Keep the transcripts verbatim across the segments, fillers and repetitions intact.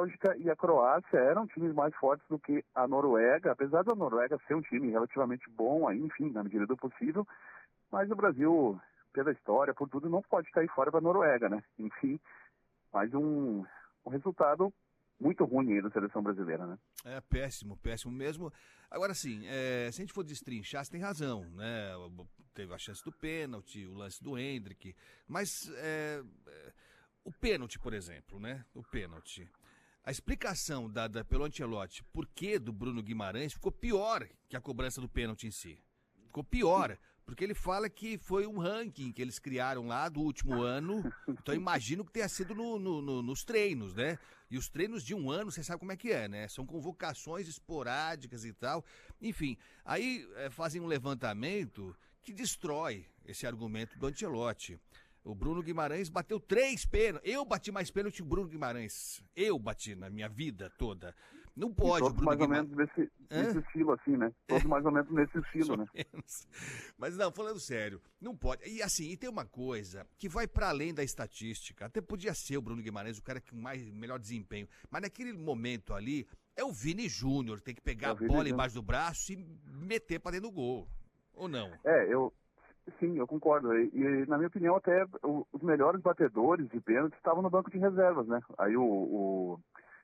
Bélgica e a Croácia eram times mais fortes do que a Noruega, apesar da Noruega ser um time relativamente bom, aí, enfim, na medida do possível, mas o Brasil, pela história, por tudo, não pode cair fora da Noruega, né? Enfim, mais um, um resultado muito ruim aí da seleção brasileira, né? É péssimo, péssimo mesmo. Agora sim, é, se a gente for destrinchar, você tem razão, né? Teve a chance do pênalti, o lance do Endrick, mas é, é, o pênalti, por exemplo, né? O pênalti. A explicação dada pelo Ancelotti por que do Bruno Guimarães ficou pior que a cobrança do pênalti em si. Ficou pior, porque ele fala que foi um ranking que eles criaram lá do último ano, então eu imagino que tenha sido no, no, no, nos treinos, né? E os treinos de um ano, você sabe como é que é, né? São convocações esporádicas e tal. Enfim, aí é, fazem um levantamento que destrói esse argumento do Ancelotti. O Bruno Guimarães bateu três pênaltis. Eu bati mais pênalti que o Bruno Guimarães. Eu bati na minha vida toda. Não pode o Bruno Bruno Guimarães... mais ou menos nesse, nesse estilo assim, né? Todos é. mais ou menos nesse estilo, né? Menos. Mas não, falando sério, não pode. E assim, e tem uma coisa que vai para além da estatística. Até podia ser o Bruno Guimarães o cara com mais melhor desempenho. Mas naquele momento ali, é o Vini Júnior. Tem que pegar é a bola embaixo do braço e meter para dentro do gol. Ou não? É, eu... Sim, eu concordo. E, e, na minha opinião, até o, os melhores batedores de pênalti estavam no banco de reservas, né? Aí o, o,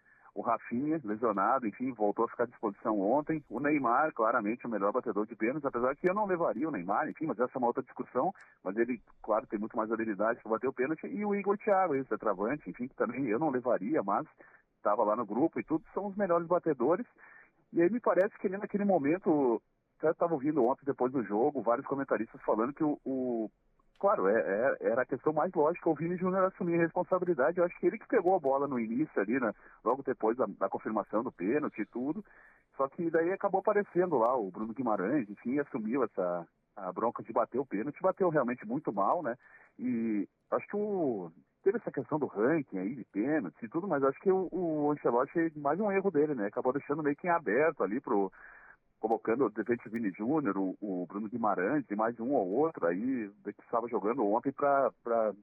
o Rafinha, lesionado, enfim, voltou a ficar à disposição ontem. O Neymar, claramente, o melhor batedor de pênaltis, apesar que eu não levaria o Neymar, enfim, mas essa é uma outra discussão. Mas ele, claro, tem muito mais habilidade para bater o pênalti. E o Igor Thiago, esse centroavante, enfim, que também eu não levaria, mas estava lá no grupo e tudo, são os melhores batedores. E aí me parece que ele, naquele momento... Eu estava ouvindo ontem, depois do jogo, vários comentaristas falando que o... o claro, é, é, era a questão mais lógica, o Vini Júnior assumir a responsabilidade. Eu acho que ele que pegou a bola no início ali, né, logo depois da, da confirmação do pênalti e tudo. Só que daí acabou aparecendo lá o Bruno Guimarães, enfim, assumiu essa a bronca de bater o pênalti. Bateu realmente muito mal, né? E acho que o... Teve essa questão do ranking aí, de pênalti e tudo, mas acho que o, o Ancelotti, mais um erro dele, né? Acabou deixando meio que em aberto ali pro... colocando de repente o Vini Júnior, o, o Bruno Guimarães e mais um ou outro aí que estava jogando ontem para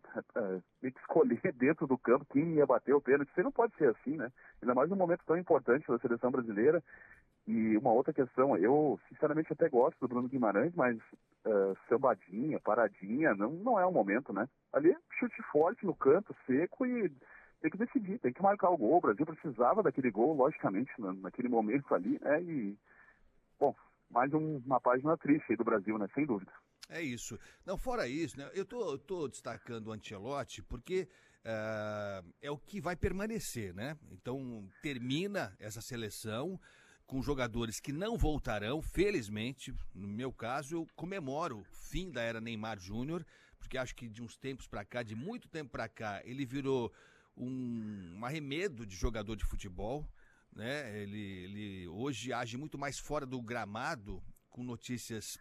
meio que escolher dentro do campo quem ia bater o pênalti. Isso não pode ser assim, né? Ainda mais num momento tão importante da seleção brasileira. E uma outra questão, eu sinceramente até gosto do Bruno Guimarães, mas uh, sambadinha, paradinha, não, não é o momento, né? Ali é chute forte no canto, seco e tem que decidir, tem que marcar o gol. O Brasil precisava daquele gol, logicamente, na, naquele momento ali, né? E bom, mais um, uma página triste aí do Brasil, né? Sem dúvida. É isso. Não, fora isso, né? Eu tô, eu tô destacando o Ancelotti porque uh, é o que vai permanecer, né? Então, termina essa seleção com jogadores que não voltarão, felizmente. No meu caso, eu comemoro o fim da era Neymar Júnior, porque acho que de uns tempos para cá, de muito tempo para cá, ele virou um, um arremedo de jogador de futebol. Né? Ele, ele hoje age muito mais fora do gramado, com notícias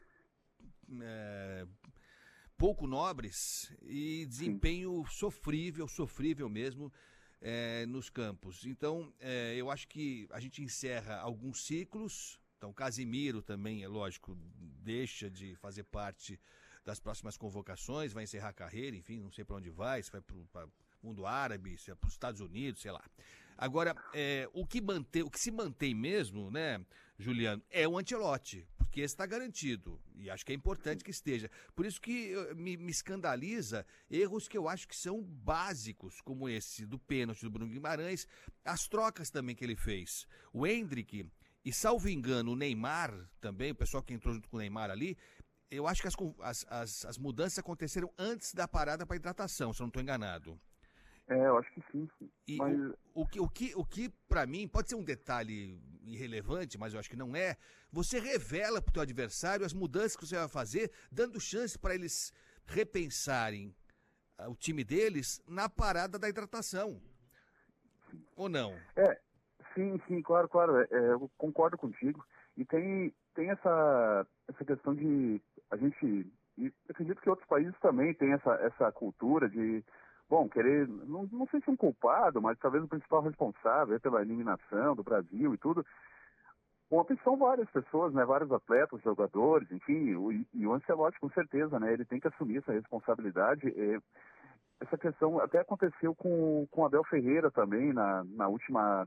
é, pouco nobres e desempenho sofrível, sofrível mesmo é, nos campos. Então, é, eu acho que a gente encerra alguns ciclos. Então, Casimiro também, é lógico, deixa de fazer parte das próximas convocações, vai encerrar a carreira, enfim, não sei para onde vai, se vai para mundo árabe, se é para os Estados Unidos, sei lá. Agora, é, o, que mantém, o que se mantém mesmo, né, Juliano, é o Ancelotti, porque esse está garantido, e acho que é importante que esteja. Por isso que me, me escandaliza erros que eu acho que são básicos, como esse do pênalti do Bruno Guimarães, as trocas também que ele fez. O Endrick, e salvo engano, o Neymar também, o pessoal que entrou junto com o Neymar ali, eu acho que as, as, as mudanças aconteceram antes da parada para hidratação, se eu não estou enganado. É, eu acho que sim. E mas... o, o que, o que, o que para mim, pode ser um detalhe irrelevante, mas eu acho que não é, você revela para o teu adversário as mudanças que você vai fazer, dando chance para eles repensarem uh, o time deles na parada da hidratação. Ou não? É, sim, sim, claro, claro, é, é, eu concordo contigo. E tem, tem essa, essa questão de a gente, e acredito que outros países também têm essa, essa cultura de bom, querer, não, não sei se um culpado, mas talvez o principal responsável pela eliminação do Brasil e tudo. Ontem são várias pessoas, né, vários atletas, jogadores, enfim, o, e o Ancelotti com certeza, né, ele tem que assumir essa responsabilidade. É, essa questão até aconteceu com, com Abel Ferreira também, na, na última